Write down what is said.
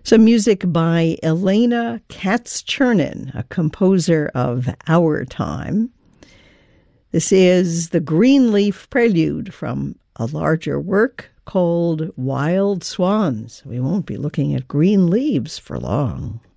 Some music by Elena Katz-Chernin, a composer of our time. This is the Greenleaf Prelude from a larger work called Wild Swans. We won't be looking at green leaves for long.